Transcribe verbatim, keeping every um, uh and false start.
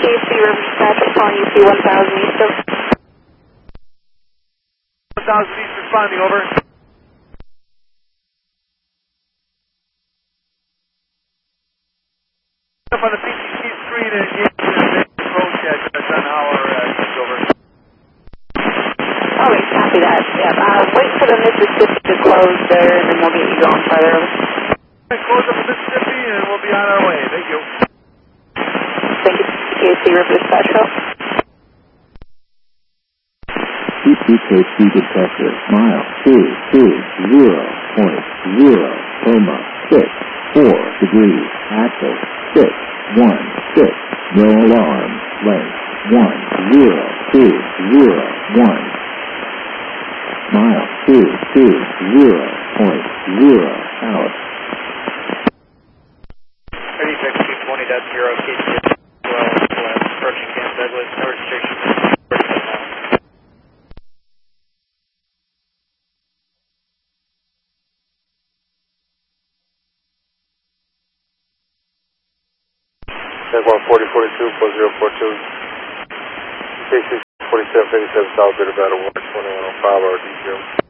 K C River Dispatch, I'm calling U P one thousand East of... one thousand East responding, over. Up on the P C C screen and engage in the road check. That's on our uh, East, over. Okay, copy that. Yeah, uh, wait for the Mississippi to close there, and then we'll get you going further. Close up the Mississippi, and we'll be on our way. Thank you. Thank you, K C River Dispatch. P C K C detector, mile two two zero point zero, coma six four degrees, axis six one six, no alarm, length one zero two zero one, mile two two zero point zero out. thirty sixteen twenty dot zero, K C twelve, west, approaching Camp Douglas, North Station, forty-seven miles. Jaguar forty forty-two, four zero four two, K C forty-seven fifty-seven, South Bit about a one twenty-one oh five, our D Q.